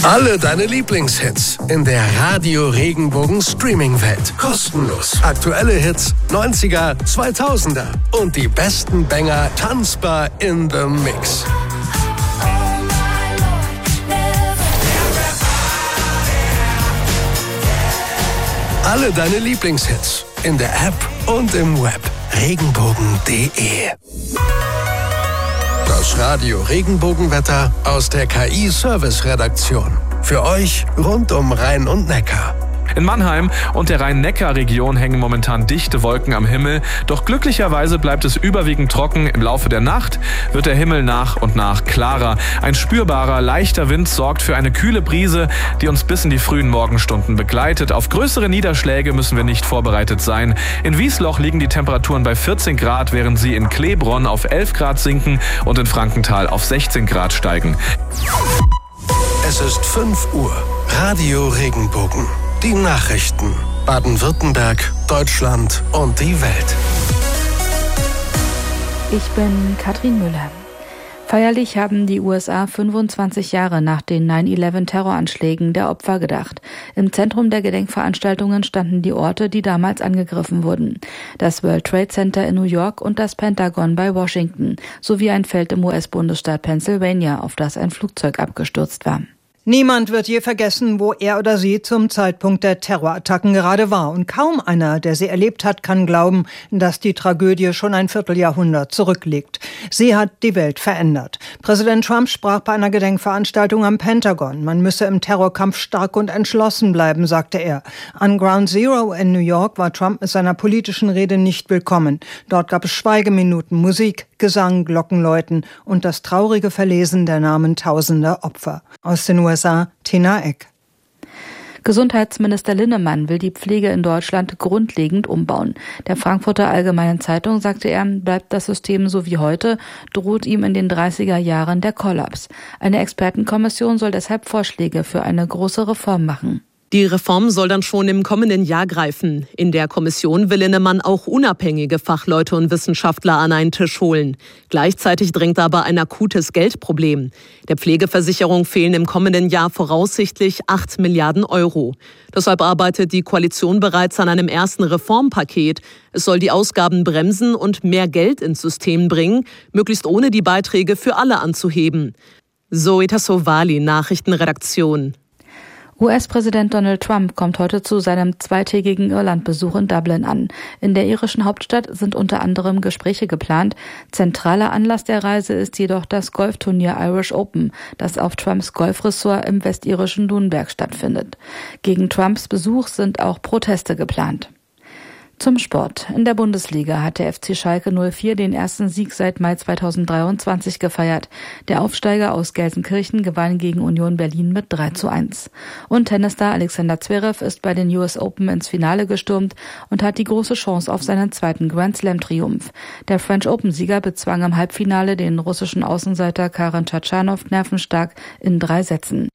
Alle deine Lieblingshits in der Radio Regenbogen Streaming-Welt. Kostenlos. Aktuelle Hits, 90er, 2000er und die besten Banger tanzbar in the Mix. Alle deine Lieblingshits in der App und im Web. Regenbogen.de. Das Radio Regenbogenwetter aus der KI-Service-Redaktion. Für euch rund um Rhein und Neckar. In Mannheim und der Rhein-Neckar-Region hängen momentan dichte Wolken am Himmel. Doch glücklicherweise bleibt es überwiegend trocken. Im Laufe der Nacht wird der Himmel nach und nach klarer. Ein spürbarer, leichter Wind sorgt für eine kühle Brise, die uns bis in die frühen Morgenstunden begleitet. Auf größere Niederschläge müssen wir nicht vorbereitet sein. In Wiesloch liegen die Temperaturen bei 14 Grad, während sie in Klebronn auf 11 Grad sinken und in Frankenthal auf 16 Grad steigen. Es ist 5 Uhr. Radio Regenbogen. Die Nachrichten. Baden-Württemberg, Deutschland und die Welt. Ich bin Katrin Müller. Feierlich haben die USA 25 Jahre nach den 9/11-Terroranschlägen der Opfer gedacht. Im Zentrum der Gedenkveranstaltungen standen die Orte, die damals angegriffen wurden. Das World Trade Center in New York und das Pentagon bei Washington, sowie ein Feld im US-Bundesstaat Pennsylvania, auf das ein Flugzeug abgestürzt war. Niemand wird je vergessen, wo er oder sie zum Zeitpunkt der Terrorattacken gerade war. Und kaum einer, der sie erlebt hat, kann glauben, dass die Tragödie schon ein Vierteljahrhundert zurückliegt. Sie hat die Welt verändert. Präsident Trump sprach bei einer Gedenkveranstaltung am Pentagon. Man müsse im Terrorkampf stark und entschlossen bleiben, sagte er. An Ground Zero in New York war Trump mit seiner politischen Rede nicht willkommen. Dort gab es Schweigeminuten, Musik, Gesang, Glockenläuten und das traurige Verlesen der Namen tausender Opfer. Aus den USA, Tina Eck. Gesundheitsminister Linnemann will die Pflege in Deutschland grundlegend umbauen. Der Frankfurter Allgemeinen Zeitung sagte er, bleibt das System so wie heute, droht ihm in den 30er Jahren der Kollaps. Eine Expertenkommission soll deshalb Vorschläge für eine große Reform machen. Die Reform soll dann schon im kommenden Jahr greifen. In der Kommission will Linnemann auch unabhängige Fachleute und Wissenschaftler an einen Tisch holen. Gleichzeitig drängt aber ein akutes Geldproblem. Der Pflegeversicherung fehlen im kommenden Jahr voraussichtlich 8 Milliarden Euro. Deshalb arbeitet die Koalition bereits an einem ersten Reformpaket. Es soll die Ausgaben bremsen und mehr Geld ins System bringen, möglichst ohne die Beiträge für alle anzuheben. Zoe Tassovali, Nachrichtenredaktion. US-Präsident Donald Trump kommt heute zu seinem zweitägigen Irlandbesuch in Dublin an. In der irischen Hauptstadt sind unter anderem Gespräche geplant. Zentraler Anlass der Reise ist jedoch das Golfturnier Irish Open, das auf Trumps Golfressort im westirischen Nürnberg stattfindet. Gegen Trumps Besuch sind auch Proteste geplant. Zum Sport. In der Bundesliga hat der FC Schalke 04 den ersten Sieg seit Mai 2023 gefeiert. Der Aufsteiger aus Gelsenkirchen gewann gegen Union Berlin mit 3:1. Und Tennisstar Alexander Zverev ist bei den US Open ins Finale gestürmt und hat die große Chance auf seinen zweiten Grand Slam-Triumph. Der French Open-Sieger bezwang im Halbfinale den russischen Außenseiter Karen Tschatschanow nervenstark in 3 Sätzen.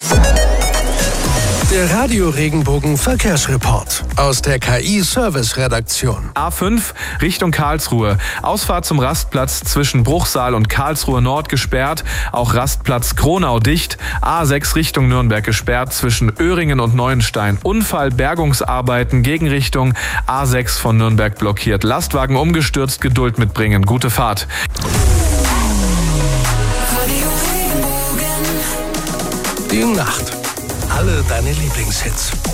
Der Radio Regenbogen Verkehrsreport aus der KI-Service-Redaktion. A5 Richtung Karlsruhe. Ausfahrt zum Rastplatz zwischen Bruchsal und Karlsruhe Nord gesperrt. Auch Rastplatz Kronau dicht. A6 Richtung Nürnberg gesperrt zwischen Öhringen und Neuenstein. Unfall, Bergungsarbeiten, Gegenrichtung. A6 von Nürnberg blockiert. Lastwagen umgestürzt, Geduld mitbringen. Gute Fahrt. Die Nacht. Alle deine Lieblingshits.